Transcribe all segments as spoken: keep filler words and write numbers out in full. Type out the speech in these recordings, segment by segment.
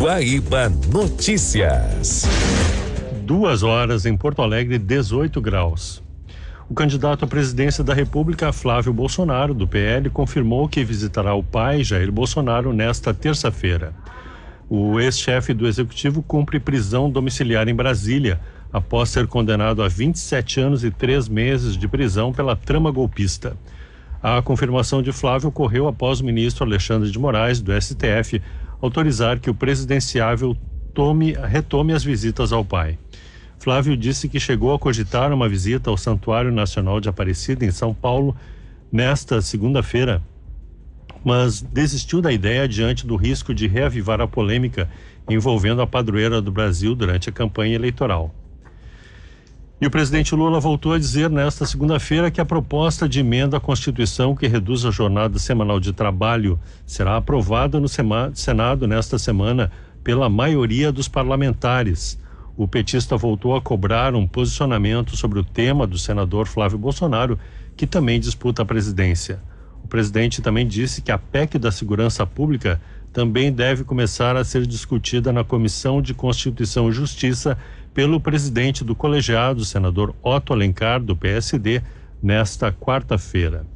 Guaíba Notícias. Duas horas em Porto Alegre, dezoito graus. O candidato à presidência da República, Flávio Bolsonaro, do P L, confirmou que visitará o pai, Jair Bolsonaro, nesta terça-feira. O ex-chefe do executivo cumpre prisão domiciliar em Brasília, após ser condenado a vinte e sete anos e três meses de prisão pela trama golpista. A confirmação de Flávio ocorreu após o ministro Alexandre de Moraes, do S T F, autorizar que o presidenciável tome, retome as visitas ao pai. Flávio disse que chegou a cogitar uma visita ao Santuário Nacional de Aparecida, em São Paulo, nesta segunda-feira, mas desistiu da ideia diante do risco de reavivar a polêmica envolvendo a padroeira do Brasil durante a campanha eleitoral. E o presidente Lula voltou a dizer nesta segunda-feira que a proposta de emenda à Constituição que reduz a jornada semanal de trabalho será aprovada no Senado nesta semana pela maioria dos parlamentares. O petista voltou a cobrar um posicionamento sobre o tema do senador Flávio Bolsonaro, que também disputa a presidência. O presidente também disse que a P E C da Segurança Pública também deve começar a ser discutida na Comissão de Constituição e Justiça pelo presidente do colegiado, senador Otto Alencar, do P S D, nesta quarta-feira.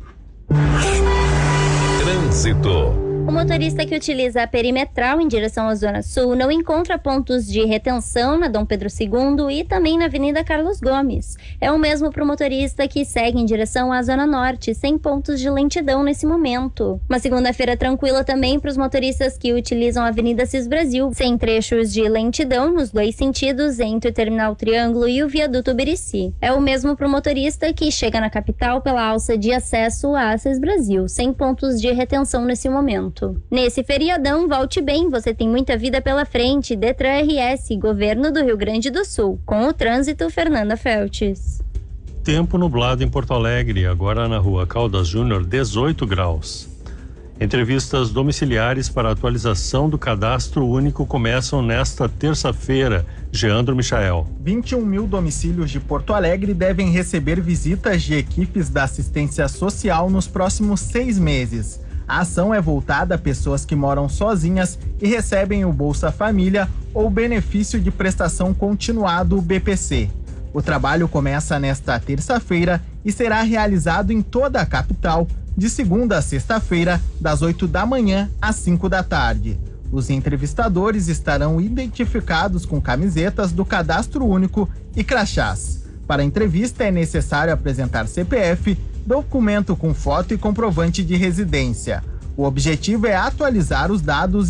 Trânsito. O motorista que utiliza a perimetral em direção à Zona Sul não encontra pontos de retenção na Dom Pedro segundo e também na Avenida Carlos Gomes. É o mesmo para o motorista que segue em direção à Zona Norte, sem pontos de lentidão nesse momento. Uma segunda-feira tranquila também para os motoristas que utilizam a Avenida Cis Brasil, sem trechos de lentidão nos dois sentidos entre o Terminal Triângulo e o Viaduto Birici. É o mesmo para o motorista que chega na capital pela alça de acesso à Cis Brasil, sem pontos de retenção nesse momento. Nesse feriadão, volte bem, você tem muita vida pela frente. Detran R S, Governo do Rio Grande do Sul. Com o trânsito, Fernanda Feltes. Tempo nublado em Porto Alegre, agora na rua Caldas Júnior, dezoito graus. Entrevistas domiciliares para atualização do cadastro único começam nesta terça-feira. Geandro Michael. vinte e um mil domicílios de Porto Alegre devem receber visitas de equipes da assistência social nos próximos seis meses. A ação é voltada a pessoas que moram sozinhas e recebem o Bolsa Família ou benefício de prestação continuado B P C. O trabalho começa nesta terça-feira e será realizado em toda a capital, de segunda a sexta-feira, das oito da manhã às cinco da tarde. Os entrevistadores estarão identificados com camisetas do Cadastro Único e crachás. Para a entrevista é necessário apresentar C P F, documento com foto e comprovante de residência. O objetivo é atualizar os dados